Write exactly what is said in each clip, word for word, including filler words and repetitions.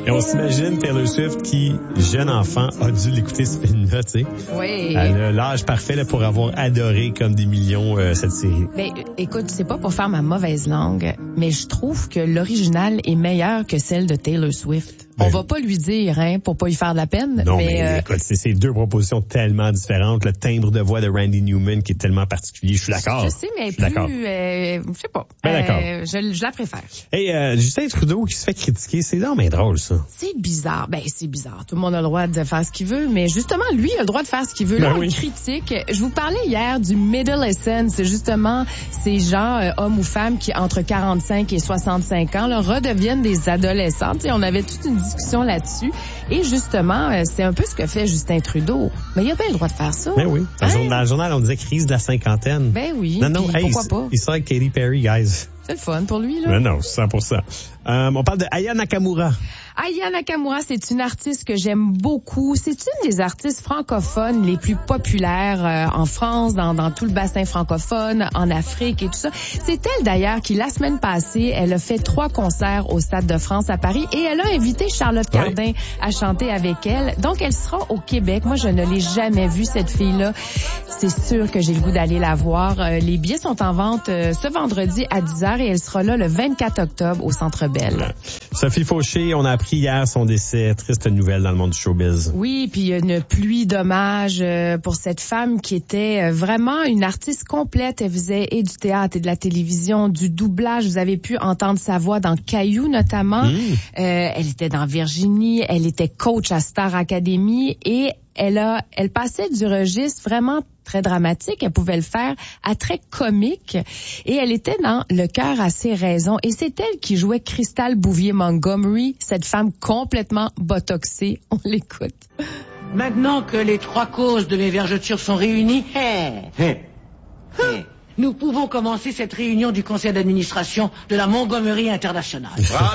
Et on s'imagine Taylor Swift qui, jeune enfant, a dû l'écouter ce film-là, tu sais. Oui. Elle a l'âge parfait là, pour avoir adoré comme des millions euh, cette série. Ben, écoute, c'est pas pour faire ma mauvaise langue, mais je trouve que l'original est meilleur que celle de Taylor Swift. On va pas lui dire, hein, pour pas lui faire de la peine. Non, mais, mais euh... écoute, c'est ces deux propositions tellement différentes. Le timbre de voix de Randy Newman qui est tellement particulier. Je suis d'accord. Je sais, mais je plus, euh, je sais pas. Ben, d'accord. Euh, je, je la préfère. Hey, euh, Justin Trudeau qui se fait critiquer, c'est non, mais drôle, ça. C'est bizarre. Ben, c'est bizarre. Tout le monde a le droit de faire ce qu'il veut, mais justement, lui a le droit de faire ce qu'il veut. Ben Là, on oui. le critique. Je vous parlais hier du middle essence. C'est justement ces gens, euh, hommes ou femmes, qui, entre quarante-cinq et soixante-cinq ans, là, redeviennent des adolescents. T'sais, on avait toute une discussion là-dessus. Et justement, euh, c'est un peu ce que fait Justin Trudeau. Mais il a bien le droit de faire ça. Ben oui. Dans, Hein? le, dans le journal, on disait crise de la cinquantaine. Ben oui. Non, non, puis hey, pourquoi il, pas? il sort avec Katy Perry, guys. C'est le fun pour lui, là. Ben non, cent pour cent. Euh, on parle de Aya Nakamura. Aya Nakamura, c'est une artiste que j'aime beaucoup. C'est une des artistes francophones les plus populaires euh, en France, dans, dans tout le bassin francophone, en Afrique et tout ça. C'est elle d'ailleurs qui, la semaine passée, elle a fait trois concerts au Stade de France à Paris et elle a invité Charlotte Ouais. Cardin à chanter avec elle. Donc, elle sera au Québec. Moi, je ne l'ai jamais vue, cette fille-là. C'est sûr que j'ai le goût d'aller la voir. Euh, les billets sont en vente euh, ce vendredi à dix heures et elle sera là le vingt-quatre octobre au Centre Bell. Sophie Fauché, on a appris hier son décès. Triste nouvelle dans le monde du showbiz. Oui, puis il y a une pluie d'hommages euh, pour cette femme qui était euh, vraiment une artiste complète. Elle faisait et du théâtre et de la télévision, du doublage. Vous avez pu entendre sa voix dans Caillou notamment. Mmh. Euh, elle était dans Virginie. Elle était coach à Star Academy et elle a, elle passait du registre vraiment très dramatique. Elle pouvait le faire à très comique. Et elle était dans Le cœur a ses raisons. Et c'est elle qui jouait Crystal Bouvier-Montgomery, cette femme complètement botoxée. On l'écoute. Maintenant que les trois causes de mes vergetures sont réunies, hé, hé, hé, nous pouvons commencer cette réunion du conseil d'administration de la Montgomery International.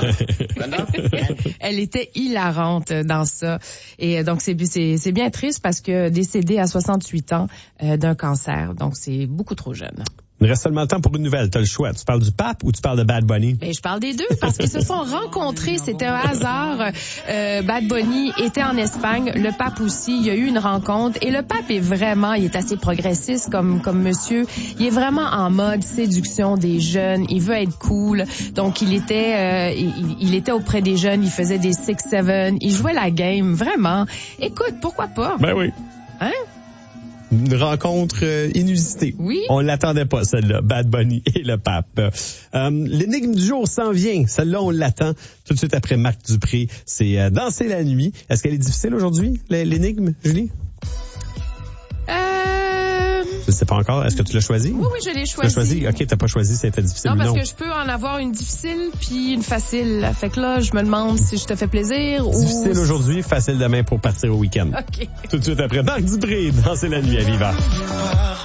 Elle était hilarante dans ça. Et donc, c'est, c'est, c'est bien triste parce que décédée à soixante-huit ans euh, d'un cancer. Donc, c'est beaucoup trop jeune. Il reste seulement le temps pour une nouvelle. T'as le choix. Tu parles du pape ou tu parles de Bad Bunny? Ben, je parle des deux parce qu'ils se sont rencontrés. C'était un hasard. Euh, Bad Bunny était en Espagne. Le pape aussi. Il y a eu une rencontre. Et le pape est vraiment, il est assez progressiste comme, comme monsieur. Il est vraiment en mode séduction des jeunes. Il veut être cool. Donc, il était, euh, il, il était auprès des jeunes. Il faisait des six seven. Il jouait la game. Vraiment. Écoute, pourquoi pas? Ben oui. Hein? Une rencontre euh, inusitée. Oui. On l'attendait pas, celle-là. Bad Bunny et le pape. Euh, l'énigme du jour s'en vient. Celle-là, on l'attend tout de suite après Marc Dupré. C'est euh, Danser la nuit. Est-ce qu'elle est difficile aujourd'hui, l'énigme, Julie? Euh... Je ne sais pas encore. Est-ce que tu l'as choisi? Oui, oui, je l'ai Tu l'as choisi. choisi? OK, t'as pas choisi, c'était difficile Non, ou parce non? que je peux en avoir une difficile puis une facile. Fait que là, je me demande si je te fais plaisir ou... Difficile aujourd'hui, facile demain pour partir au week-end. OK. Tout de suite après Marc Dupré, Danser la nuit à Viva.